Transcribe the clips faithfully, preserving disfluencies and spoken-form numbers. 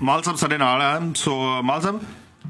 ਮਾਲ ਸਾਹਿਬ ਸਾਡੇ ਨਾਲ ਆ। ਸੋ ਮਾਲ ਸਾਹਿਬ,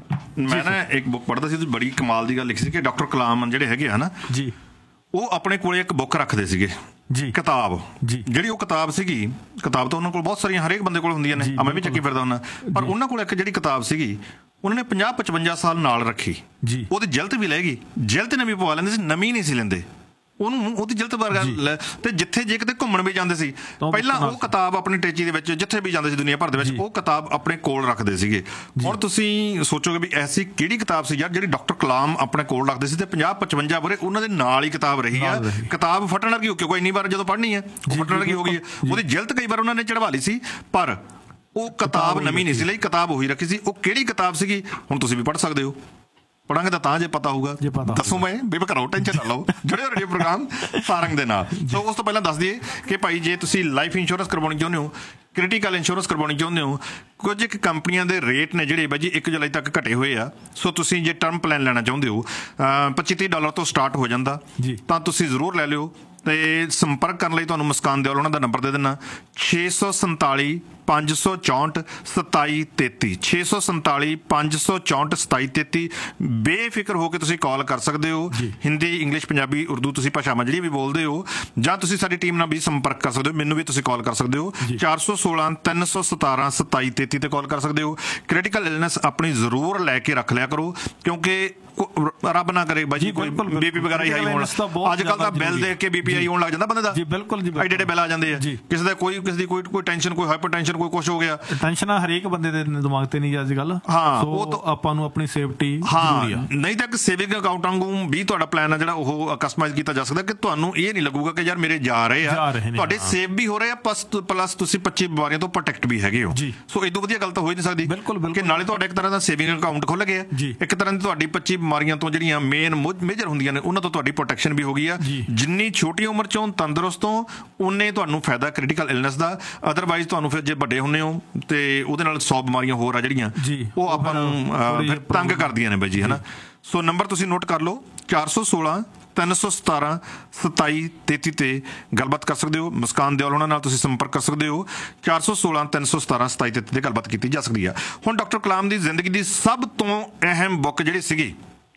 ਮੈਂ ਨਾ ਇੱਕ ਬੁੱਕ ਪੜ੍ਹਦਾ ਸੀ, ਬੜੀ ਕਮਾਲ ਦੀ ਗੱਲ ਲਿਖੀ ਸੀ ਕਿ ਡਾਕਟਰ ਕਲਾਮ ਜਿਹੜੇ ਹੈਗੇ ਆ ਨਾ ਜੀ, ਉਹ ਆਪਣੇ ਕੋਲ ਇੱਕ ਬੁੱਕ ਰੱਖਦੇ ਸੀਗੇ ਜੀ, ਕਿਤਾਬ ਜੀ। ਜਿਹੜੀ ਉਹ ਕਿਤਾਬ ਸੀਗੀ, ਕਿਤਾਬ ਤਾਂ ਉਹਨਾਂ ਕੋਲ ਬਹੁਤ ਸਾਰੀਆਂ ਹਰੇਕ ਬੰਦੇ ਕੋਲ ਹੁੰਦੀਆਂ ਨੇ, ਮੈਂ ਵੀ ਚੱਕੀ ਫਿਰਦਾ ਹੁੰਦਾ, ਪਰ ਉਹਨਾਂ ਕੋਲ ਇੱਕ ਜਿਹੜੀ ਕਿਤਾਬ ਸੀਗੀ ਉਹਨਾਂ ਨੇ ਪੰਜਾਹ ਪਚਵੰਜਾ ਸਾਲ ਨਾਲ ਰੱਖੀ ਜੀ। ਉਹਦੀ ਜਿਲਤ ਵੀ ਲੈ ਗਈ, ਜਿਲਤ ਨਵੀਂ ਪਵਾ ਲੈਂਦੇ ਸੀ, ਨਵੀਂ ਨਹੀਂ ਸੀ ਲੈਂਦੇ ਉਹਨੂੰ, ਉਹਦੀ ਜਿਲਤ ਵਰਗਾ। ਤੇ ਜਿੱਥੇ ਜੇ ਕਿਤੇ ਘੁੰਮਣ ਵੀ ਜਾਂਦੇ ਸੀ, ਪਹਿਲਾਂ ਉਹ ਕਿਤਾਬ ਆਪਣੀ ਟੇਚੀ ਦੇ ਵਿੱਚ, ਜਿੱਥੇ ਵੀ ਜਾਂਦੇ ਸੀ ਦੁਨੀਆ ਭਰ ਦੇ ਵਿੱਚ, ਉਹ ਕਿਤਾਬ ਆਪਣੇ ਕੋਲ ਰੱਖਦੇ ਸੀਗੇ। ਹੁਣ ਤੁਸੀਂ ਸੋਚੋਗੇ ਵੀ ਐਸੀ ਕਿਹੜੀ ਕਿਤਾਬ ਸੀ ਯਾਰ ਜਿਹੜੀ ਡਾਕਟਰ ਕਲਾਮ ਆਪਣੇ ਕੋਲ ਰੱਖਦੇ ਸੀ ਤੇ ਪੰਜਾਹ ਪਚਵੰਜਾ ਵਰੇ ਉਹਨਾਂ ਦੇ ਨਾਲ ਹੀ ਕਿਤਾਬ ਰਹੀ ਆ। ਕਿਤਾਬ ਫਟਣ ਲੱਗੀ ਹੋ, ਕਿਉਂਕਿ ਇੰਨੀ ਵਾਰ ਜਦੋਂ ਪੜ੍ਹਨੀ ਹੈ ਉਹ ਫਟਣ ਲੱਗੀ ਹੋ ਗਈ ਹੈ। ਉਹਦੀ ਜਿਲਤ ਕਈ ਵਾਰ ਉਹਨਾਂ ਨੇ ਚੜਵਾ ਲਈ ਸੀ, ਪਰ ਉਹ ਕਿਤਾਬ ਨਵੀਂ ਨਹੀਂ ਸੀ ਲਈ, ਕਿਤਾਬ ਉਹੀ ਰੱਖੀ ਸੀ। ਉਹ ਕਿਹੜੀ ਕਿਤਾਬ ਸੀਗੀ ਹੁਣ ਤੁਸੀਂ ਵੀ ਪੜ੍ਹ ਸਕਦੇ ਹੋ। ਪੜਾਂਗੇ ਤਾਂ ਤਾਂ ਜੇ ਪਤਾ ਹੋਊਗਾ, ਦੱਸੋ। ਮੈਂ ਬੇਫਿਕਰ ਰਹੋ, ਟੈਨਸ਼ਨ ਨਾ ਲਓ, ਜੁੜੇ ਹੋ ਰੇਡੀਓ ਪ੍ਰੋਗਰਾਮ ਸਾਰੰਗ ਦੇ ਨਾਲ। ਸੋ ਉਸ ਤੋਂ ਪਹਿਲਾਂ ਦੱਸ ਦਈਏ ਕਿ ਭਾਈ ਜੇ ਤੁਸੀਂ ਲਾਈਫ ਇੰਸ਼ੋਰੈਂਸ ਕਰਵਾਉਣੀ ਚਾਹੁੰਦੇ ਹੋ, ਕ੍ਰਿਟੀਕਲ ਇੰਸ਼ੋਰੈਂਸ ਕਰਵਾਉਣੀ ਚਾਹੁੰਦੇ ਹੋ, ਕੁਝ ਇੱਕ ਕੰਪਨੀਆਂ ਦੇ ਰੇਟ ਨੇ ਜਿਹੜੇ ਬਾਈ ਜੀ ਇੱਕ ਜੁਲਾਈ ਤੱਕ ਘਟੇ ਹੋਏ ਆ। ਸੋ ਤੁਸੀਂ ਜੇ ਟਰਮ ਪਲਾਨ ਲੈਣਾ ਚਾਹੁੰਦੇ ਹੋ, ਪੱਚੀ ਤੀਹ ਡਾਲਰ ਤੋਂ ਸਟਾਰਟ ਹੋ ਜਾਂਦਾ, ਤਾਂ ਤੁਸੀਂ ਜ਼ਰੂਰ ਲੈ ਲਿਓ। ਤੇ ਸੰਪਰਕ ਕਰਨ ਲਈ ਤੁਹਾਨੂੰ ਮੁਸਕਾਨ ਦਿਓਲ ਉਹਨਾਂ ਦਾ ਨੰਬਰ ਦੇ ਦੇਣਾ, ਛੇ ਸੌ ਸੰਤਾਲੀ ਪੰਜ ਸੌ ਚੌਂਹਠ ਸਤਾਈ ਤੇਤੀ, ਛੇ ਸੌ ਸੰਤਾਲੀ ਪੰਜ ਸੌ ਚੌਂਹਠ ਸਤਾਈ ਤੇਤੀ। ਬੇਫਿਕਰ ਹੋ ਕੇ ਤੁਸੀਂ ਕਾਲ ਕਰ ਸਕਦੇ ਹੋ। ਹਿੰਦੀ, ਇੰਗਲਿਸ਼, ਪੰਜਾਬੀ, ਉਰਦੂ ਤੁਸੀਂ ਭਾਸ਼ਾਵਾਂ ਜਿਹੜੀਆਂ ਵੀ ਬੋਲਦੇ ਹੋ, ਜਾਂ ਤੁਸੀਂ ਸਾਡੀ ਟੀਮ ਨਾਲ ਵੀ ਸੰਪਰਕ ਕਰ ਸਕਦੇ ਹੋ। ਮੈਨੂੰ ਵੀ ਤੁਸੀਂ ਕਾਲ ਕਰ ਸਕਦੇ ਹੋ, ਚਾਰ ਸੌ ਸੋਲਾਂ ਤਿੰਨ ਸੌ ਸਤਾਰਾਂ ਸਤਾਈ ਤੇਤੀ ਤੇ ਕਾਲ ਕਰ ਸਕਦੇ ਹੋ। ਕ੍ਰਿਟੀਕਲ ਇਲਨੈਸ ਆਪਣੀ ਜ਼ਰੂਰ ਲੈ ਕੇ ਰੱਖ ਲਿਆ ਕਰੋ, ਕਿਉਂਕਿ ਰੱਬ ਨਾ ਕਰੇ ਬਾਜੀ ਕੋਈ ਬੀਪੀ ਵਗੈਰਾ ਹਾਈ ਹੋਣ। ਅੱਜ ਕੱਲ ਤਾਂ ਬਿੱਲ ਦੇਖ ਕੇ ਬੀਪੀ ਹਾਈ ਹੋਣ ਲੱਗ ਜਾਂਦਾ ਬੰਦੇ ਦਾ। ਜੀ ਬਿਲਕੁਲ ਜੀ, ਐਡੇ ਐਡੇ ਬਿੱਲ ਆ ਜਾਂਦੇ ਆ। ਕਿਸੇ ਦਾ ਕੋਈ ਕਿਸੇ ਦੀ ਕੋਈ ਕੋਈ ਟੈਨਸ਼ਨ, ਕੋਈ ਹਾਈਪਰ ਟੈਨਸ਼ਨ, ਕੋਈ ਕੁਛ ਹੋ ਗਿਆ। ਟੈਨਸ਼ਨ ਹਰੇਕ ਬੰਦੇ ਦੇ ਦਿਮਾਗ ਤੇ ਨਹੀਂ ਅੱਜ ਕੱਲ। ਹਾਂ, ਉਹ ਤਾਂ ਆਪਾਂ ਨੂੰ ਆਪਣੀ ਸੇਫਟੀ ਜ਼ਰੂਰੀ ਆ। ਨਹੀਂ ਤਾਂ ਇੱਕ ਸੇਵਿੰਗ ਅਕਾਊਂਟ ਵਾਂਗੂ ਵੀ ਤੁਹਾਡਾ ਪਲਾਨ ਆ ਜਿਹੜਾ ਉਹ ਕਸਟਮਾਈਜ਼ ਕੀਤਾ ਜਾ ਸਕਦਾ, ਕਿ ਤੁਹਾਨੂੰ ਇਹ ਨਹੀਂ ਲੱਗੂਗਾ ਕਿ ਯਾਰ ਮੇਰੇ ਜਾ ਰਹੇ ਆ, ਤੁਹਾਡੇ ਸੇਵ ਵੀ ਹੋ ਰਹੇ ਆ, ਪਲੱਸ ਤੁਸੀਂ ਪੱਚੀ ਬਿਮਾਰੀਆਂ ਤੋਂ ਪ੍ਰੋਟੈਕਟ ਵੀ ਹੈਗੇ ਹੋ। ਸੋ ਇਦੋਂ ਵਧੀਆ ਗੱਲ ਤਾਂ ਹੋ ਹੀ ਨਹੀਂ ਸਕਦੀ। ਬਿਲਕੁਲ, ਕਿ ਨਾਲੇ ਤੁਹਾਡਾ ਇੱਕ ਤਰ੍ਹਾਂ ਦਾ ਸੇਵਿੰਗ ਅਕਾਊਂਟ ਖੁੱਲ ਗਿਆ, ਇੱਕ ਤਰ੍ਹਾਂ ਦੀ ਤੁਹਾਡੀ ਪੱਚੀ ਬਿਮਾਰੀਆਂ ਤੋਂ ਜਿਹੜੀਆਂ ਮੇਨ ਮੇਜਰ ਹੁੰਦੀਆਂ ਨੇ ਉਹਨਾਂ ਤੋਂ ਤੁਹਾਡੀ ਪ੍ਰੋਟੈਕਸ਼ਨ ਵੀ ਹੋ ਗਈ ਆ। ਜਿੰਨੀ ਛੋਟੀ ਉਮਰ ਚੋਂ ਤੰਦਰੁਸਤ ਹੋ, ਉਨੇ ਤੁਹਾਨੂੰ ਫਾਇਦਾ ਕ੍ਰਿਟੀਕਲ ਇਲਨੈਸ ਦਾ। ਅਦਰਵਾਈਜ਼ ਤੁਹਾਨੂੰ ਫਿਰ ਜੇ ਵੱਡੇ ਹੁੰਦੇ ਹੋ ਤੇ ਉਹਦੇ ਨਾਲ ਸੌ ਬਿਮਾਰੀਆਂ ਹੋਰ ਆ ਜਿਹੜੀਆਂ ਉਹ ਆਪਾਂ ਨੂੰ ਫਿਰ ਤੰਗ ਕਰਦੀਆਂ ਨੇ ਬਾਈ ਜੀ, ਹਨਾ। ਸੋ ਨੰਬਰ ਤੁਸੀਂ ਨੋਟ ਕਰ ਲਓ, ਚਾਰ ਸੌ ਸੋਲਾਂ ਤਿੰਨ ਸੌ ਸਤਾਰਾਂ ਸਤਾਈ ਤੇਤੀ ਤੇ ਗੱਲਬਾਤ ਕਰ ਸਕਦੇ ਹੋ। ਮੁਸਕਾਨ ਦਿਓਲ ਉਹਨਾਂ ਨਾਲ ਤੁਸੀਂ ਸੰਪਰਕ ਕਰ ਸਕਦੇ ਹੋ, ਚਾਰ ਸੌ ਸੋਲਾਂ ਤਿੰਨ ਸੌ ਸਤਾਰਾਂ ਸਤਾਈ ਤੇਤੀ ਤੇ ਗੱਲਬਾਤ ਕੀਤੀ ਜਾ ਸਕਦੀ ਆ। ਹੁਣ ਡਾਕਟਰ ਕਲਾਮ ਦੀ ਜ਼ਿੰਦਗੀ ਦੀ ਸਭ ਤੋਂ ਅਹਿਮ ਬੁੱਕ ਜਿਹੜੀ ਸੀਗੀ,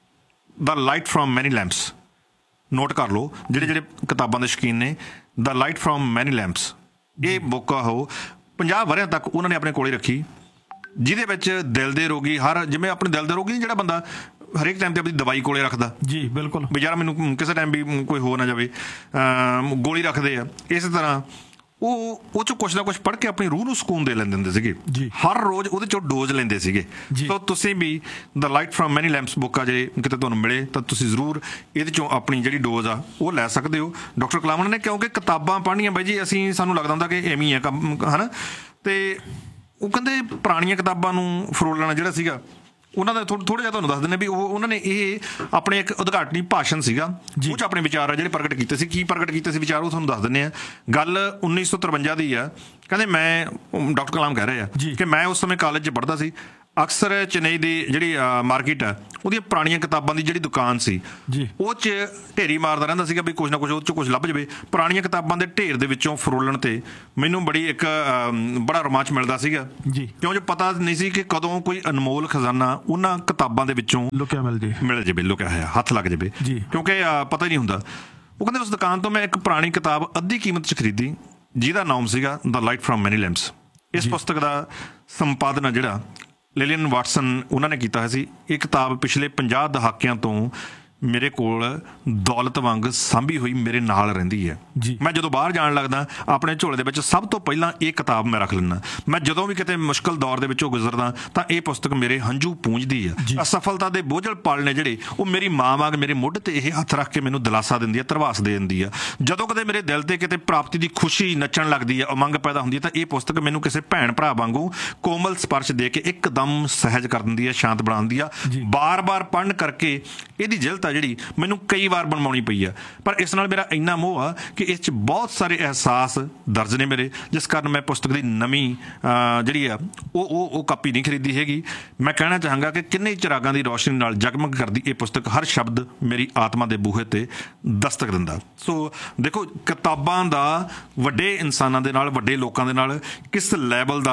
ਦ ਲਾਈਟ ਫਰੋਮ ਮੈਨੀ ਲੈਂਪਸ, ਨੋਟ ਕਰ ਲਓ ਜਿਹੜੇ ਜਿਹੜੇ ਕਿਤਾਬਾਂ ਦੇ ਸ਼ੌਕੀਨ ਨੇ। ਦ ਲਾਈਟ ਫਰੋਮ ਮੈਨੀ ਲੈਂਪਸ, ਇਹ ਬੁੱਕ ਆ ਉਹ ਪੰਜਾਹ ਵਰ੍ਹਿਆਂ ਤੱਕ ਉਹਨਾਂ ਨੇ ਆਪਣੇ ਕੋਲੇ ਰੱਖੀ, ਜਿਹਦੇ ਵਿੱਚ ਦਿਲ ਦੇ ਰੋਗੀ, ਹਰ ਜਿਵੇਂ ਆਪਣੇ ਦਿਲ ਦੇ ਰੋਗੀ ਨਹੀਂ, ਜਿਹੜਾ ਬੰਦਾ ਹਰੇਕ ਟਾਈਮ ਤੇ ਆਪਣੀ ਦਵਾਈ ਕੋਲੇ ਰੱਖਦਾ ਜੀ, ਬਿਲਕੁਲ ਵੀ ਯਾਰ ਮੈਨੂੰ ਕਿਸੇ ਟਾਈਮ ਵੀ ਕੋਈ ਹੋ ਨਾ ਜਾਵੇ, ਗੋਲੀ ਰੱਖਦੇ ਆ, ਇਸੇ ਤਰ੍ਹਾਂ ਉਹ ਉਹ 'ਚੋਂ ਕੁਛ ਨਾ ਕੁਛ ਪੜ੍ਹ ਕੇ ਆਪਣੀ ਰੂਹ ਨੂੰ ਸਕੂਨ ਦੇ ਲੈਂਦੇ ਹੁੰਦੇ ਸੀਗੇ। ਹਰ ਰੋਜ਼ ਉਹਦੇ 'ਚੋਂ ਡੋਜ਼ ਲੈਂਦੇ ਸੀਗੇ। ਸੋ ਤੁਸੀਂ ਵੀ ਦ ਲਾਈਟ ਫਰੋਮ ਮੈਨੀ ਲੈਂਪਸ ਬੁੱਕ ਆ, ਜੇ ਕਿਤੇ ਤੁਹਾਨੂੰ ਮਿਲੇ ਤਾਂ ਤੁਸੀਂ ਜ਼ਰੂਰ ਇਹਦੇ 'ਚੋਂ ਆਪਣੀ ਜਿਹੜੀ ਡੋਜ਼ ਆ ਉਹ ਲੈ ਸਕਦੇ ਹੋ ਡਾਕਟਰ ਕਲਾਮ ਨੇ। ਕਿਉਂਕਿ ਕਿਤਾਬਾਂ ਪੜ੍ਹਨੀਆਂ ਬਾਈ ਜੀ, ਅਸੀਂ ਸਾਨੂੰ ਲੱਗਦਾ ਹੁੰਦਾ ਕਿ ਐਵੇਂ ਹੀ ਆ ਕੰਮ, ਹੈ ਨਾ। ਅਤੇ ਉਹ ਕਹਿੰਦੇ ਪੁਰਾਣੀਆਂ ਕਿਤਾਬਾਂ ਨੂੰ ਫਰੋਲ ਲੈਣਾ ਜਿਹੜਾ ਸੀਗਾ ਉਹਨਾਂ ਦਾ ਥੋੜ੍ਹਾ ਥੋੜ੍ਹਾ ਜਿਹਾ ਤੁਹਾਨੂੰ ਦੱਸ ਦਿੰਦੇ ਵੀ ਉਹ ਉਹਨਾਂ ਨੇ ਇਹ ਆਪਣੇ ਇੱਕ ਉਦਘਾਟਨੀ ਭਾਸ਼ਣ ਸੀਗਾ, ਉਹ 'ਚ ਆਪਣੇ ਵਿਚਾਰ ਆ ਜਿਹੜੇ ਪ੍ਰਗਟ ਕੀਤੇ ਸੀ। ਕੀ ਪ੍ਰਗਟ ਕੀਤੇ ਸੀ ਵਿਚਾਰ, ਉਹ ਤੁਹਾਨੂੰ ਦੱਸ ਦਿੰਦੇ ਆ। ਗੱਲ ਉੱਨੀ ਸੌ ਤਰਵੰਜਾ ਦੀ ਆ। ਕਹਿੰਦੇ ਮੈਂ, ਡਾਕਟਰ ਕਲਾਮ ਕਹਿ ਰਹੇ ਆ ਕਿ ਮੈਂ ਉਸ ਸਮੇਂ ਕਾਲਜ 'ਚ ਪੜ੍ਹਦਾ ਸੀ। ਅਕਸਰ ਚੇਨਈ ਦੀ ਜਿਹੜੀ ਮਾਰਕੀਟ ਆ, ਉਹਦੀਆਂ ਪੁਰਾਣੀਆਂ ਕਿਤਾਬਾਂ ਦੀ ਜਿਹੜੀ ਦੁਕਾਨ ਸੀ ਉਹ 'ਚ ਢੇਰੀ ਮਾਰਦਾ ਰਹਿੰਦਾ ਸੀਗਾ ਵੀ ਕੁਛ ਨਾ ਕੁਛ ਉਹ 'ਚ ਕੁਛ ਲੱਭ ਜਾਵੇ। ਪੁਰਾਣੀਆਂ ਕਿਤਾਬਾਂ ਦੇ ਢੇਰ ਦੇ ਵਿੱਚੋਂ ਫਰੋਲਣ 'ਤੇ ਮੈਨੂੰ ਬੜੀ ਇੱਕ ਬੜਾ ਰੋਮਾਂਚ ਮਿਲਦਾ ਸੀਗਾ, ਕਿਉਂ ਜੋ ਪਤਾ ਨਹੀਂ ਸੀ ਕਿ ਕਦੋਂ ਕੋਈ ਅਨਮੋਲ ਖਜ਼ਾਨਾ ਉਹਨਾਂ ਕਿਤਾਬਾਂ ਦੇ ਵਿੱਚੋਂ ਲੁਕਿਆ ਮਿਲ ਜੇ ਮਿਲ ਜਾਵੇ, ਲੁਕਿਆ ਹੋਇਆ ਹੱਥ ਲੱਗ ਜਾਵੇ, ਕਿਉਂਕਿ ਪਤਾ ਹੀ ਨਹੀਂ ਹੁੰਦਾ। ਉਹ ਕਹਿੰਦੇ ਉਸ ਦੁਕਾਨ ਤੋਂ ਮੈਂ ਇੱਕ ਪੁਰਾਣੀ ਕਿਤਾਬ ਅੱਧੀ ਕੀਮਤ 'ਚ ਖਰੀਦੀ, ਜਿਹਦਾ ਨਾਮ ਸੀਗਾ ਦ ਲਾਈਟ ਫਰੋਮ ਮੈਨੀ ਲੈਂਪਸ। ਇਸ ਪੁਸਤਕ ਦਾ ਸੰਪਾਦਨ ਜਿਹੜਾ ਲਿਲੀਅਨ ਵਾਟਸਨ ਉਹਨਾਂ ਨੇ ਕੀਤਾ ਹੋਇਆ ਸੀ। ਇਹ ਕਿਤਾਬ ਪਿਛਲੇ ਪੰਜਾਹ ਦਹਾਕਿਆਂ ਤੋਂ ਮੇਰੇ ਕੋਲ ਦੌਲਤ ਵਾਂਗ ਸਾਂਭੀ ਹੋਈ ਮੇਰੇ ਨਾਲ ਰਹਿੰਦੀ ਹੈ। ਮੈਂ ਜਦੋਂ ਬਾਹਰ ਜਾਣ ਲੱਗਦਾ ਆਪਣੇ ਝੋਲੇ ਦੇ ਵਿੱਚ ਸਭ ਤੋਂ ਪਹਿਲਾਂ ਇਹ ਕਿਤਾਬ ਮੈਂ ਰੱਖ ਲੈਂਦਾ। ਮੈਂ ਜਦੋਂ ਵੀ ਕਿਤੇ ਮੁਸ਼ਕਲ ਦੌਰ ਦੇ ਵਿੱਚੋਂ ਗੁਜ਼ਰਦਾ ਤਾਂ ਇਹ ਪੁਸਤਕ ਮੇਰੇ ਹੰਝੂ ਪੂੰਝਦੀ ਆ। ਅਸਫਲਤਾ ਦੇ ਬੋਝਲ ਪਲ ਨੇ ਜਿਹੜੇ, ਉਹ ਮੇਰੀ ਮਾਂ ਵਾਂਗ ਮੇਰੇ ਮੁੱਢ ਤੇ ਇਹ ਹੱਥ ਰੱਖ ਕੇ ਮੈਨੂੰ ਦਿਲਾਸਾ ਦਿੰਦੀ ਆ, ਧਰਵਾਸ ਦੇ ਦਿੰਦੀ ਆ। ਜਦੋਂ ਕਦੇ ਮੇਰੇ ਦਿਲ ਤੇ ਕਿਤੇ ਪ੍ਰਾਪਤੀ ਦੀ ਖੁਸ਼ੀ ਨੱਚਣ ਲੱਗਦੀ ਆ, ਉਮੰਗ ਪੈਦਾ ਹੁੰਦੀ ਹੈ, ਤਾਂ ਇਹ ਪੁਸਤਕ ਮੈਨੂੰ ਕਿਸੇ ਭੈਣ ਭਰਾ ਵਾਂਗੂ ਕੋਮਲ ਸਪਰਸ਼ ਦੇ ਕੇ ਇੱਕਦਮ ਸਹਿਜ ਕਰ ਦਿੰਦੀ ਆ, ਸ਼ਾਂਤ ਬਣਾ ਦਿੰਦੀ ਆ। ਬਾਰ-ਬਾਰ ਪੜ੍ਹਨ ਕਰਕੇ ਇਹਦੀ ਜਿਲਤ ਆ ਜਿਹੜੀ ਮੈਨੂੰ ਕਈ ਵਾਰ ਬਣਵਾਉਣੀ ਪਈ ਆ, ਪਰ ਇਸ ਨਾਲ ਮੇਰਾ ਇੰਨਾ ਮੋਹ ਆ ਕਿ ਇਸ 'ਚ ਬਹੁਤ ਸਾਰੇ ਅਹਿਸਾਸ ਦਰਜ ਨੇ ਮੇਰੇ, ਜਿਸ ਕਾਰਨ ਮੈਂ ਪੁਸਤਕ ਦੀ ਨਵੀਂ ਜਿਹੜੀ ਆ ਉਹ ਉਹ ਉਹ ਕਾਪੀ ਨਹੀਂ ਖਰੀਦੀ ਹੈਗੀ। ਮੈਂ ਕਹਿਣਾ ਚਾਹਾਂਗਾ ਕਿ ਕਿੰਨੇ ਚਿਰਾਗਾਂ ਦੀ ਰੌਸ਼ਨੀ ਨਾਲ ਜਗਮਗ ਕਰਦੀ ਇਹ ਪੁਸਤਕ ਹਰ ਸ਼ਬਦ ਮੇਰੀ ਆਤਮਾ ਦੇ ਬੂਹੇ 'ਤੇ ਦਸਤਕ ਦਿੰਦਾ। ਸੋ ਦੇਖੋ, ਕਿਤਾਬਾਂ ਦਾ ਵੱਡੇ ਇਨਸਾਨਾਂ ਦੇ ਨਾਲ, ਵੱਡੇ ਲੋਕਾਂ ਦੇ ਨਾਲ ਕਿਸ ਲੈਵਲ ਦਾ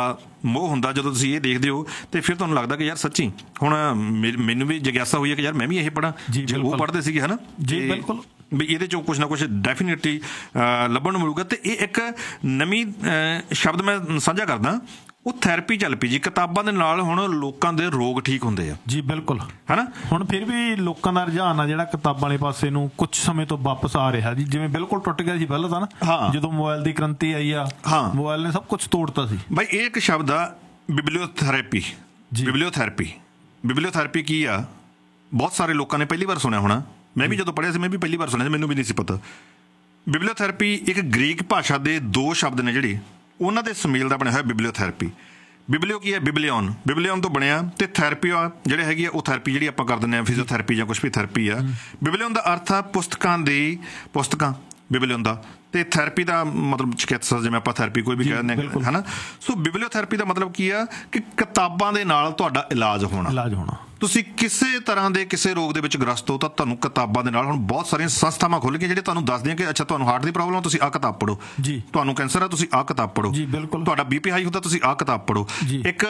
ਮੋਹ ਹੁੰਦਾ ਜਦੋਂ ਤੁਸੀਂ ਇਹ ਦੇਖਦੇ ਹੋ ਤੇ ਫਿਰ ਤੁਹਾਨੂੰ ਲੱਗਦਾ ਕਿ ਯਾਰ ਸੱਚੀ ਹੁਣ ਮੈਨੂੰ ਵੀ ਜਿਗਿਆਸਾ ਹੋਈ ਹੈ ਕਿ ਯਾਰ ਮੈਂ ਵੀ ਇਹ ਪੜ੍ਹਾਂ ਜੇ ਉਹ ਪੜ੍ਹਦੇ ਸੀਗੇ ਹੈ ਨਾ ਜੀ ਬਿਲਕੁਲ ਵੀ ਇਹਦੇ ਚੋਂ ਕੁਛ ਨਾ ਕੁਛ ਡੈਫੀਨੇਟਲੀ ਲੱਭਣ ਨੂੰ ਮਿਲੂਗਾ। ਤੇ ਇਹ ਇੱਕ ਨਵੀਂ ਸ਼ਬਦ ਮੈਂ ਸਾਂਝਾ ਕਰਦਾ, ਉਹ ਥੈਰੇਪੀ ਚੱਲ ਪਈ ਜੀ। ਕਿਤਾਬਾਂ ਦੇ ਨਾਲ ਹੁਣ ਲੋਕਾਂ ਦੇ ਰੋਗ ਠੀਕ ਹੁੰਦੇ ਆ ਜੀ ਬਿਲਕੁਲ ਹੈ ਨਾ। ਹੁਣ ਫਿਰ ਵੀ ਲੋਕਾਂ ਦਾ ਰੁਝਾਨ ਆ ਜਿਹੜਾ ਕਿਤਾਬਾਂ ਵਾਲੇ ਪਾਸੇ ਨੂੰ ਕੁਝ ਸਮੇਂ ਤੋਂ ਵਾਪਸ ਆ ਰਿਹਾ ਜੀ। ਜਿਵੇਂ ਬਿਲਕੁਲ ਟੁੱਟ ਗਿਆ ਸੀ ਪਹਿਲਾਂ ਤਾਂ ਨਾ, ਜਦੋਂ ਮੋਬਾਈਲ ਦੀ ਕ੍ਰਾਂਤੀ ਆਈ ਆ ਮੋਬਾਈਲ ਨੇ ਸਭ ਕੁਝ ਤੋੜਤਾ ਸੀ ਬਾਈ। ਇਹ ਇੱਕ ਸ਼ਬਦ ਆ ਬਿਬਲੀਓਥੈਰੇਪੀ। ਬਿਬਲੀਓਥੈਰੇਪੀ ਬਿਬਲੀਓਥੈਰੇਪੀ ਕੀ ਆ? ਬਹੁਤ ਸਾਰੇ ਲੋਕਾਂ ਨੇ ਪਹਿਲੀ ਵਾਰ ਸੁਣਿਆ ਹੋਣਾ, ਮੈਂ ਵੀ ਜਦੋਂ ਪੜ੍ਹਿਆ ਸੀ ਮੈਂ ਵੀ ਪਹਿਲੀ ਵਾਰ ਸੁਣਿਆ ਸੀ, ਮੈਨੂੰ ਵੀ ਨਹੀਂ ਸੀ ਪਤਾ। ਬਿਬਲੀਓਥੈਰੇਪੀ ਇੱਕ ਗ੍ਰੀਕ ਭਾਸ਼ਾ ਦੇ ਦੋ ਸ਼ਬਦ ਨੇ ਜਿਹੜੇ ਉਹਨਾਂ ਦੇ ਸੁਮੇਲ ਦਾ ਬਣਿਆ ਹੋਇਆ ਬਿਬਲੀਓਥੈਰੇਪੀ। ਬਿਬਲੀਓ ਕੀ ਹੈ? ਬਿਬਲੀਓਨ। ਬਿਬਲੀਓਨ ਤੋਂ ਬਣਿਆ ਤੇ ਥੈਰੇਪੀ ਆ ਜਿਹੜੇ ਹੈਗੀ ਆ ਉਹ ਥੈਰੇਪੀ ਜਿਹੜੀ ਆਪਾਂ ਕਰ ਦਿੰਦੇ ਹਾਂ, ਫਿਜ਼ੀਓਥੈਰੇਪੀ ਜਾਂ ਕੁਛ ਵੀ ਥੈਰੇਪੀ ਆ। ਬਿਬਲੀਓਨ ਦਾ ਅਰਥ ਆ ਪੁਸਤਕਾਂ ਦੀ, ਪੁਸਤਕਾਂ ਬਿਬਲੀਓਨ ਦਾ, ਤੇ ਥੈਰੇਪੀ ਦਾ ਮਤਲਬ ਚਿਕਿਤਸਾ, ਜਿਵੇਂ ਆਪਾਂ ਥੈਰੇਪੀ ਕੋਈ ਵੀ ਕਹਿੰਦੇ ਹਾਂ ਹੈ ਨਾ। ਸੋ ਬਿਬਲੀਓਥੈਰੇਪੀ ਦਾ ਮਤਲਬ ਕੀ ਆ ਕਿ ਕਿਤਾਬਾਂ ਦੇ ਨਾਲ ਤੁਹਾਡਾ ਇਲਾਜ ਹੋਣਾ। ਇਲਾਜ ਹੋਣਾ ਤੁਸੀਂ ਕਿਸੇ ਤਰ੍ਹਾਂ ਦੇ ਕਿਸੇ ਰੋਗ ਦੇ ਵਿੱਚ ਗ੍ਰਸਤ ਹੋ ਤਾਂ ਤੁਹਾਨੂੰ ਕਿਤਾਬਾਂ ਦੇ ਨਾਲ ਹੁਣ ਬਹੁਤ ਸਾਰੀਆਂ ਸੰਸਥਾਵਾਂ ਖੁੱਲ੍ਹ ਗਈਆਂ ਜਿਹੜੇ ਤੁਹਾਨੂੰ ਦੱਸਦੀਆਂ ਕਿ ਅੱਛਾ ਤੁਹਾਨੂੰ ਹਾਰਟ ਦੀ ਪ੍ਰੋਬਲਮ ਆ ਤੁਸੀਂ ਆਹ ਕਿਤਾਬ ਪੜ੍ਹੋ ਜੀ, ਤੁਹਾਨੂੰ ਕੈਂਸਰ ਆ ਤੁਸੀਂ ਆਹ ਕਿਤਾਬ ਪੜ੍ਹੋ ਜੀ, ਬਿਲਕੁਲ ਤੁਹਾਡਾ ਬੀ ਪੀ ਹਾਈ ਹੁੰਦਾ ਤੁਸੀਂ ਆਹ ਕਿਤਾਬ ਪੜ੍ਹੋ। ਇੱਕ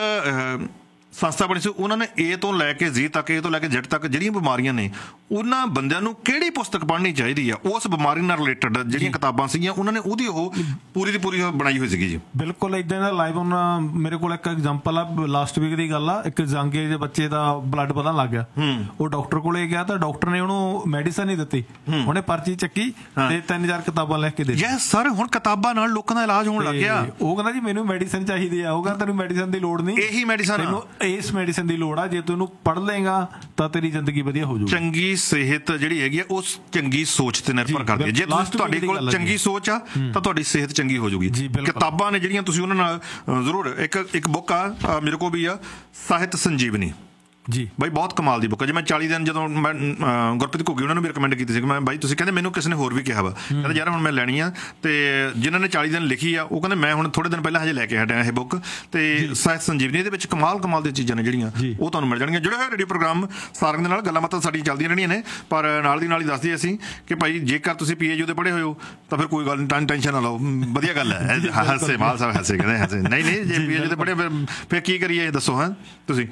ਸੰਸਥਾ ਬਣੀ ਸੀ, ਉਹਨਾਂ ਨੇ ਏ ਤੋਂ ਲੈ ਕੇ ਜ਼ੀ ਤੱਕ, ਏ ਤੋਂ ਲੈ ਕੇ ਜ਼ੈਡ ਤੱਕ ਜਿਹੜੀਆਂ ਬਿਮਾਰੀਆਂ ਨੇ ਉਹਨਾਂ ਬੰਦਿਆਂ ਨੂੰ ਕਿਹੜੀ ਪੁਸਤਕ ਪੜ੍ਹਨੀ ਚਾਹੀਦੀ ਆ, ਉਸ ਬਿਮਾਰੀ ਨਾਲ ਰਿਲੇਟਡ ਜਿਹੜੀਆਂ ਕਿਤਾਬਾਂ ਸੀਗੀਆਂ ਉਹਨਾਂ ਨੇ ਉਹਦੀ ਉਹ ਪੂਰੀ ਦੀ ਪੂਰੀ ਬਣਾਈ ਹੋਈ ਸੀਗੀ ਜੀ। ਬਿਲਕੁਲ ਇੱਦਾਂ ਦਾ ਲਾਈਵ ਹੁਣ ਮੇਰੇ ਕੋਲ ਇੱਕ ਐਗਜ਼ਾਮਪਲ ਆ, ਲਾਸਟ ਵੀਕ ਦੀ ਗੱਲ ਆ। ਇੱਕ ਯੰਗ ਏਜ ਦੇ ਬੱਚੇ ਦਾ ਬਲੱਡ ਵਧਣ ਲੱਗ ਗਿਆ, ਉਹ ਡਾਕਟਰ ਕੋਲੇ ਗਿਆ ਤਾਂ ਡਾਕਟਰ ਨੇ ਉਹਨੂੰ ਮੈਡੀਸਨ ਹੀ ਦਿੱਤੀ, ਉਹਨੇ ਪਰਚੀ ਚੱਕੀ ਤੇ ਤਿੰਨ ਚਾਰ ਕਿਤਾਬਾਂ ਲਿਖ ਕੇ ਦੇ ਦਿੱਤੀਆਂ। ਯੈਸ ਸਰ, ਹੁਣ ਕਿਤਾਬਾਂ ਨਾਲ ਲੋਕਾਂ ਦਾ ਇਲਾਜ ਹੋਣ ਲੱਗ ਗਿਆ। ਉਹ ਕਹਿੰਦਾ ਜੀ ਮੈਨੂੰ ਮੈਡੀਸਨ ਚਾਹੀਦੀ ਆ, ਉਹ ਕਹਿੰਦਾ ਤੈਨੂੰ ਮੈਡੀਸਨ ਦੀ ਲੋੜ ਨਹੀਂ, ਇਹੀ ਮੈਡੀਸਨ ਇਸ ਮੈਡੀਸਨ ਦੀ ਲੋੜ ਆ, ਜੇ ਤੂੰ ਇਹਨੂੰ ਪੜ੍ਹ ਲਏਗਾ ਤਾਂ ਤੇਰੀ ਜ਼ਿੰਦਗੀ ਵਧੀਆ ਹੋ ਜਾਊਗੀ। ਚੰਗੀ ਸਿਹਤ ਜਿਹੜੀ ਹੈਗੀ ਆ ਉਸ ਚੰਗੀ ਸੋਚ ਤੇ ਨਿਰਭਰ ਕਰਦੀ ਹੈ। ਜੇ ਤੁਹਾਡੇ ਕੋਲ ਚੰਗੀ ਸੋਚ ਆ ਤਾਂ ਤੁਹਾਡੀ ਸਿਹਤ ਚੰਗੀ ਹੋ ਜਾਊਗੀ। ਕਿਤਾਬਾਂ ਨੇ ਜਿਹੜੀਆਂ ਤੁਸੀਂ ਉਹਨਾਂ ਨਾਲ ਜ਼ਰੂਰ, ਇੱਕ ਇੱਕ ਬੁੱਕ ਆ ਮੇਰੇ ਕੋਲ ਵੀ ਆ, ਸਾਹਿਤ ਸੰਜੀਵਨੀ ਜੀ ਬਾਈ, ਬਹੁਤ ਕਮਾਲ ਦੀ ਬੁੱਕ ਹੈ। ਜੇ ਮੈਂ ਚਾਲੀ ਦਿਨ ਜਦੋਂ ਮੈਂ ਗੁਰਪ੍ਰੀਤ ਘੁੱਗੀ ਉਹਨਾਂ ਨੂੰ ਵੀ ਰਿਕਮੈਂਡ ਕੀਤੀ ਸੀ ਕਿ ਮੈਂ ਬਾਈ ਤੁਸੀਂ ਕਹਿੰਦੇ ਮੈਨੂੰ ਕਿਸੇ ਨੇ ਹੋਰ ਵੀ ਕਿਹਾ ਵਾ, ਕਹਿੰਦਾ ਯਾਰ ਹੁਣ ਮੈਂ ਲੈਣੀ ਆ, ਤੇ ਜਿਨ੍ਹਾਂ ਨੇ ਚਾਲੀ ਦਿਨ ਲਿਖੀ ਆ ਉਹ ਕਹਿੰਦੇ ਮੈਂ ਹੁਣ ਥੋੜੇ ਦਿਨ ਪਹਿਲਾਂ ਹਜੇ ਲੈ ਕੇ ਹਟਿਆ ਇਹ ਬੁੱਕ। ਤੇ ਸਾਹਿਤ ਸੰਜੀਵਨੀ ਇਹਦੇ ਵਿੱਚ ਕਮਾਲ ਕਮਾਲ ਦੀਆਂ ਚੀਜ਼ਾਂ ਨੇ ਜਿਹੜੀਆਂ ਉਹ ਤੁਹਾਨੂੰ ਮਿਲ ਜਾਣਗੀਆਂ। ਜਿਹੜਾ ਰੇਡੀਓ ਪ੍ਰੋਗਰਾਮ ਸਾਰਿਆਂ ਦੇ ਨਾਲ ਗੱਲਾਂ ਬਾਤਾਂ ਸਾਡੀਆਂ ਚੱਲਦੀਆਂ ਰਹਿਣੀਆਂ ਨੇ, ਪਰ ਨਾਲ ਦੀ ਨਾਲ ਹੀ ਦੱਸਦੀ ਅਸੀਂ ਕਿ ਭਾਈ ਜੇਕਰ ਤੁਸੀਂ ਪੀ ਐਚ ਡੀ ਤੇ ਪੜ੍ਹੇ ਹੋਏ ਹੋ ਤਾਂ ਫਿਰ ਕੋਈ ਗੱਲ ਨਹੀਂ, ਟੈਨਸ਼ਨ ਨਾ ਲਓ, ਵਧੀਆ ਗੱਲ ਹੈ। ਹਾਸੇ ਮਾਲ ਸਾਹਿਬ ਹਾਸੇ ਕਹਿੰਦੇ ਹਾਸੇ, ਨਹੀਂ ਨਹੀਂ ਜੇ ਪੀ ਐਚ ਡੀ ਤੇ ਪੜ੍ਹੇ ਫਿਰ ਕੀ ਕਰੀਏ ਦੱਸੋ ਹਾਂ ਤੁਸੀਂ।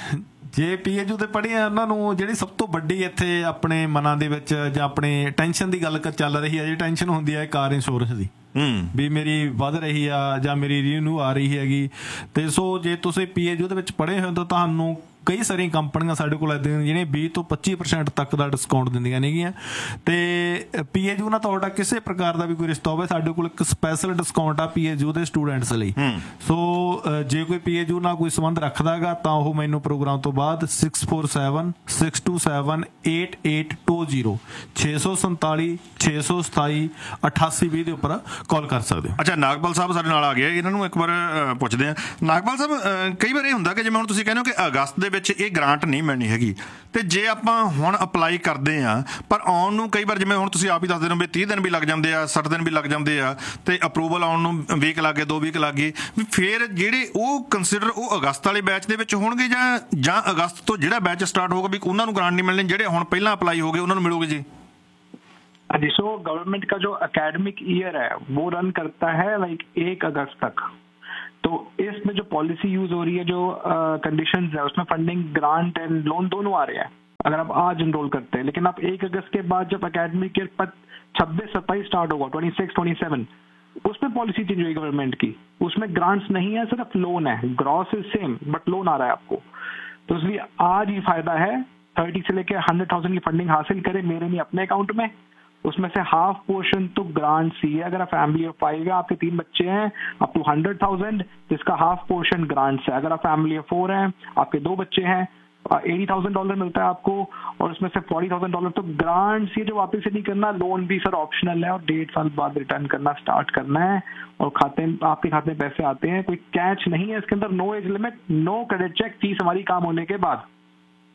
ਜੇ ਪੀ ਐਚ ਡੀ ਤੇ ਪੜ੍ਹੇ ਆ ਉਹਨਾਂ ਨੂੰ ਜਿਹੜੀ ਸਭ ਤੋਂ ਵੱਡੀ ਇੱਥੇ ਆਪਣੇ ਮਨਾਂ ਦੇ ਵਿੱਚ ਜਾਂ ਆਪਣੇ ਟੈਨਸ਼ਨ ਦੀ ਗੱਲ ਚੱਲ ਰਹੀ ਹੈ, ਜਿਹੜੀ ਟੈਨਸ਼ਨ ਹੁੰਦੀ ਹੈ ਕਾਰ ਇੰਸ਼ੋਰੈਂਸ ਦੀ, ਵੀ ਮੇਰੀ ਵੱਧ ਰਹੀ ਆ ਜਾਂ ਮੇਰੀ ਰੀਨਿਊ ਆ ਰਹੀ ਹੈਗੀ। ਤੇ ਸੋ ਜੇ ਤੁਸੀਂ ਪੀ ਐਚ ਡੀ ਦੇ ਵਿੱਚ ਪੜ੍ਹੇ ਹੋ ਤਾਂ ਤੁਹਾਨੂੰ ਕਈ ਸਾਰੀਆਂ ਕੰਪਨੀਆਂ ਸਾਡੇ ਕੋਲ ਇੱਦਾਂ ਦੀਆਂ ਜਿਹੜੀਆਂ ਵੀਹ ਤੋਂ ਪੱਚੀ ਪਰਸੈਂਟ ਤੱਕ ਦਾ ਡਿਸਕਾਊਂਟ ਦਿੰਦੀਆਂ ਨੇਗੀਆਂ। ਤੇ ਪੀ ਐਚ ਡੀ ਨਾਲ ਤੁਹਾਡਾ ਕਿਸੇ ਪ੍ਰਕਾਰ ਦਾ ਵੀ ਕੋਈ ਰਿਸ਼ਤਾ ਹੋਵੇ, ਸਾਡੇ ਕੋਲ ਇੱਕ ਸਪੈਸ਼ਲ ਡਿਸਕਾਊਂਟ ਆ ਪੀ ਐਚ ਡੀ ਦੇ ਸਟੂਡੈਂਟਸ ਲਈ। ਸੋ ਜੇ ਕੋਈ ਪੀ ਐਚ ਡੀ ਨਾਲ ਕੋਈ ਸੰਬੰਧ ਰੱਖਦਾ ਹੈਗਾ ਤਾਂ ਉਹ ਮੈਨੂੰ ਪ੍ਰੋਗਰਾਮ ਤੋਂ ਬਾਅਦ six four seven six to seven eight eight two zero ਛੇ ਸੌ ਸੰਤਾਲੀ ਛੇ ਸੌ ਸਤਾਈ ਅਠਾਸੀ ਵੀਹ ਦੇ ਉੱਪਰ ਕਾਲ ਕਰ ਸਕਦੇ ਹੋ। ਅੱਛਾ, ਨਾਗਪਾਲ ਸਾਹਿਬ ਸਾਡੇ ਨਾਲ ਆ ਗਏ, ਇਹਨਾਂ ਨੂੰ ਇੱਕ ਵਾਰ ਪੁੱਛਦੇ ਹਾਂ। ਨਾਗਪਾਲ ਸਾਹਿਬ, ਕਈ ਵਾਰ ਇਹ ਹੁੰਦਾ ਕਿ ਜਿਵੇਂ ਹੁਣ ਤੁਸੀਂ ਕਹਿੰਦੇ ਹੋ ਕਿ ਅਗਸਤ ਦੇ ਵਿੱਚ ਇਹ ਗ੍ਰਾਂਟ ਨਹੀਂ ਮਿਲਣੀ ਹੈਗੀ, ਤੇ ਜੇ ਆਪਾਂ ਹੁਣ ਅਪਲਾਈ ਕਰਦੇ ਆ ਪਰ ਆਉਣ ਨੂੰ ਕਈ ਵਾਰ ਜਿਵੇਂ ਹੁਣ ਤੁਸੀਂ ਆਪ ਹੀ ਦੱਸਦੇ ਹੋ ਵੀ ਤੀਹ ਦਿਨ ਵੀ ਲੱਗ ਜਾਂਦੇ ਆ, ਸੱਠ ਦਿਨ ਵੀ ਲੱਗ ਜਾਂਦੇ ਆ, ਤੇ ਅਪਰੂਵਲ ਆਉਣ ਨੂੰ ਵੀਕ ਲੱਗ ਗਏ, ਦੋ ਵੀਕ ਲੱਗ ਗਏ, ਵੀ ਫਿਰ ਜਿਹੜੇ ਉਹ ਕੰਸੀਡਰ ਉਹ ਅਗਸਤ ਵਾਲੇ ਬੈਚ ਦੇ ਵਿੱਚ ਹੋਣਗੇ ਜਾਂ ਜਾਂ ਅਗਸਤ ਤੋਂ ਜਿਹੜਾ ਬੈਚ ਸਟਾਰਟ ਹੋਊਗਾ ਵੀ ਉਹਨਾਂ ਨੂੰ ਗ੍ਰਾਂਟ ਨਹੀਂ ਮਿਲਣੀ, ਜਿਹੜੇ ਹੁਣ ਪਹਿਲਾਂ ਅਪਲਾਈ ਹੋ ਗਏ ਉਹਨਾਂ ਨੂੰ मिलोगे जी? जी, सो गवर्नमेंट का जो एकेडमिक ईयर है वो रन करता है लाइक एक अगस्त तक। तो इसमें जो पॉलिसी यूज हो रही है, जो कंडीशंस है, उसमें फंडिंग, ग्रांट एंड लोन दोनों आ रहे हैं अगर आप आज इनरोल करते हैं। लेकिन आप एक अगस्त के बाद जब एकेडमिक ईयर छब्बीस सत्ताईस स्टार्ट होगा, ट्वेंटी सिक्स ट्वेंटी सेवन, उसमें पॉलिसी चेंज हुई गवर्नमेंट की, उसमें ग्रांट्स नहीं है, सिर्फ लोन है। Gross is same but loan आ रहा है आपको। तो इसलिए आज ही फायदा है, थर्टी से लेकर हंड्रेड थाउजेंड की फंडिंग हासिल करें मेरे नहीं अपने अकाउंट में, उसमें से हाफ पोर्शन तो ग्रांट्स ही है। अगर आप फैमिली ऑफ फाइव है, आपके तीन बच्चे हैं, अप टू हंड्रेड थाउजेंड, जिसका हाफ पोर्शन ग्रांट्स है। अगर आप फैमिली ऑफ फोर हैं, आपके दो बच्चे हैं, एटी थाउजेंड डॉलर मिलता है आपको, और उसमें से फोर्टी थाउजेंड डॉलर तो ग्रांट्स, ये जो वापस से नहीं करना, लोन भी सर ऑप्शनल है, और डेढ़ साल बाद रिटर्न करना स्टार्ट करना है, और खाते आपके खाते में पैसे आते हैं, कोई कैच नहीं है इसके अंदर, no age limit, no credit check, fees हमारी काम होने के बाद।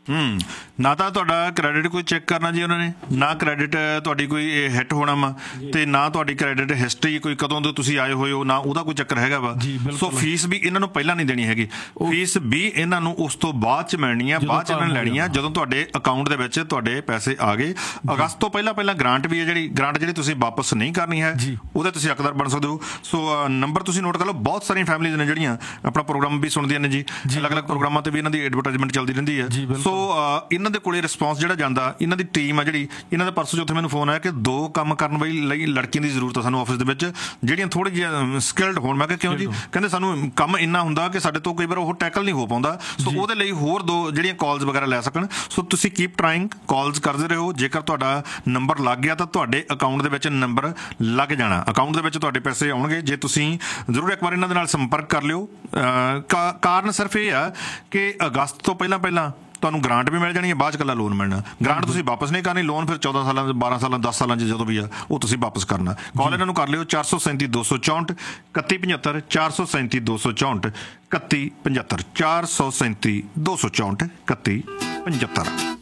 ਹੂੰ ਨਾ ਤਾਂ ਤੁਹਾਡਾ ਕ੍ਰੈਡਿਟ ਕੋਈ ਚੈੱਕ ਕਰਨਾ ਜੀ ਉਹਨਾਂ ਨੇ, ਨਾ ਕ੍ਰੈਡਿਟ ਤੁਹਾਡੀ ਕੋਈ ਹਿੱਟ ਹੋਣਾ ਵਾ, ਤੇ ਨਾ ਤੁਹਾਡੀ ਕ੍ਰੈਡਿਟ ਹਿਸਟਰੀ ਕੋਈ ਕਦੋਂ ਤੋਂ ਤੁਸੀਂ ਆਏ ਹੋਏ ਹੋ, ਨਾ ਉਹਦਾ ਕੋਈ ਚੱਕਰ ਹੈਗਾ ਵਾ। ਸੋ ਫੀਸ ਵੀ ਇਹਨਾਂ ਨੂੰ ਪਹਿਲਾਂ ਨਹੀਂ ਦੇਣੀ ਹੈਗੀ, ਫੀਸ ਵੀ ਇਹਨਾਂ ਨੂੰ ਉਸ ਤੋਂ ਬਾਅਦ ਚ ਮਿਲਣੀ ਆ, ਬਾਅਦ ਚ ਇਹਨਾਂ ਨੇ ਲੈਣੀ ਆ ਜਦੋਂ ਤੁਹਾਡੇ ਅਕਾਊਂਟ ਦੇ ਵਿੱਚ ਤੁਹਾਡੇ ਪੈਸੇ ਆ ਗਏ। ਅਗਸਤ ਤੋਂ ਪਹਿਲਾਂ ਪਹਿਲਾਂ ਗ੍ਰਾਂਟ ਵੀ ਹੈ, ਜਿਹੜੀ ਗ੍ਰਾਂਟ ਜਿਹੜੀ ਤੁਸੀਂ ਵਾਪਸ ਨਹੀਂ ਕਰਨੀ ਹੈ ਉਹਦੇ ਤੁਸੀਂ ਹੱਕਦਾਰ ਬਣ ਸਕਦੇ ਹੋ। ਸੋ ਨੰਬਰ ਤੁਸੀਂ ਨੋਟ ਕਰ ਲਓ। ਬਹੁਤ ਸਾਰੀਆਂ ਫੈਮਿਲੀਜ਼ ਨੇ ਜਿਹੜੀਆਂ ਆਪਣਾ ਪ੍ਰੋਗਰਾਮ ਵੀ ਸੁਣਦੀਆਂ ਨੇ ਜੀ, ਅਲੱਗ ਅਲੱਗ ਪ੍ਰੋਗਰਾਮਾਂ ਤੇ ਵੀ ਇਹਨਾਂ ਦੀ ਐਡਵਰਟਾਈਜ਼ਮੈਂਟ ਚੱਲਦੀ ਰਹਿੰਦੀ ਹੈ। ਸੋ ਇਹਨਾਂ ਦੇ ਕੋਲੇ ਰਿਸਪੌਂਸ ਜਿਹੜਾ ਜਾਂਦਾ, ਇਹਨਾਂ ਦੀ ਟੀਮ ਆ ਜਿਹੜੀ, ਇਹਨਾਂ ਦਾ ਪਰਸੋਂ ਚੌਥੇ ਮੈਨੂੰ ਫੋਨ ਆਇਆ ਕਿ ਦੋ ਕੰਮ ਕਰਨ ਲਈ ਲੜਕੀਆਂ ਦੀ ਜ਼ਰੂਰਤ ਆ ਸਾਨੂੰ ਆਫਿਸ ਦੇ ਵਿੱਚ, ਜਿਹੜੀਆਂ ਥੋੜ੍ਹੀ ਜਿਹੀਆਂ ਸਕਿਲਡ ਹੋਣ। ਮੈਂ ਕਿਹਾ ਕਿਉਂ ਜੀ? ਕਹਿੰਦੇ ਸਾਨੂੰ ਕੰਮ ਇੰਨਾ ਹੁੰਦਾ ਕਿ ਸਾਡੇ ਤੋਂ ਕਈ ਵਾਰ ਉਹ ਟੈਕਲ ਨਹੀਂ ਹੋ ਪਾਉਂਦਾ, ਸੋ ਉਹਦੇ ਲਈ ਹੋਰ ਦੋ ਜਿਹੜੀਆਂ ਕਾਲਸ ਵਗੈਰਾ ਲੈ ਸਕਣ। ਸੋ ਤੁਸੀਂ ਕੀਪ ਟਰਾਈਂਗ, ਕਾਲਸ ਕਰਦੇ ਰਹੋ। ਜੇਕਰ ਤੁਹਾਡਾ ਨੰਬਰ ਲੱਗ ਗਿਆ ਤਾਂ ਤੁਹਾਡੇ ਅਕਾਊਂਟ ਦੇ ਵਿੱਚ ਨੰਬਰ ਲੱਗ ਜਾਣਾ, ਅਕਾਊਂਟ ਦੇ ਵਿੱਚ ਤੁਹਾਡੇ ਪੈਸੇ ਆਉਣਗੇ। ਜੇ ਤੁਸੀਂ ਜ਼ਰੂਰ ਇੱਕ ਵਾਰ ਇਹਨਾਂ ਦੇ ਨਾਲ ਸੰਪਰਕ ਕਰ ਲਿਓ। ਕਾਰਨ ਸਿਰਫ ਇਹ ਆ ਕਿ ਅਗਸਤ ਤੋਂ ਪਹਿਲਾਂ ਪਹਿਲਾਂ ਤੁਹਾਨੂੰ ਗ੍ਰਾਂਟ ਵੀ ਮਿਲ ਜਾਣੀ ਹੈ, ਬਾਅਦ 'ਚ ਇਕੱਲਾ ਲੋਨ ਮਿਲਣਾ। ਗ੍ਰਾਂਟ ਤੁਸੀਂ ਵਾਪਸ ਨਹੀਂ ਕਰਨੀ, ਲੋਨ ਫਿਰ ਚੌਦਾਂ ਸਾਲਾਂ ਬਾਰਾਂ ਸਾਲਾਂ ਦਸ ਸਾਲਾਂ 'ਚ ਜਦੋਂ ਵੀ ਆ ਉਹ ਤੁਸੀਂ ਵਾਪਸ ਕਰਨਾ। ਕਾਲ ਇਹਨਾਂ ਨੂੰ ਕਰ ਲਿਓ ਚਾਰ ਸੌ ਸੈਂਤੀ ਦੋ ਸੌ ਚੌਂਹਠ ਇਕੱਤੀ ਪਝੱਤਰ, ਚਾਰ ਸੌ ਸੈਂਤੀ ਦੋ ਸੌ ਚੌਂਹਠ ਇਕੱਤੀ ਪਝੱਤਰ, ਚਾਰ ਸੌ ਸੈਂਤੀ ਦੋ ਸੌ ਚੌਂਹਠ ਇਕੱਤੀ ਪਝੱਤਰ।